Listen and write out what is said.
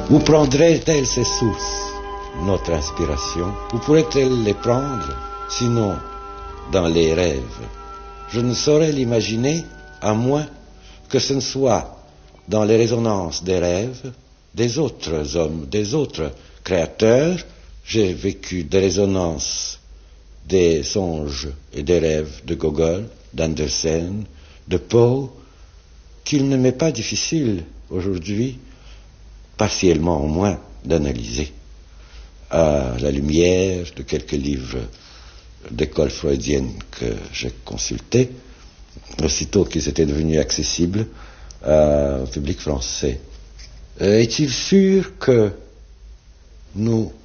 Où prendrait-elle ses sources, notre inspiration? Où pourrait-elle les prendre, sinon dans les rêves? Je ne saurais l'imaginer, à moins que ce ne soit dans les résonances des rêves des autres hommes, des autres créateurs. J'ai vécu des résonances des songes et des rêves de Gogol, d'Andersen, de Poe, qu'il ne m'est pas difficile aujourd'hui, partiellement au moins, d'analyser à la lumière de quelques livres d'école freudienne que j'ai consultés, aussitôt qu'ils étaient devenus accessibles au public français. Est-il sûr que nous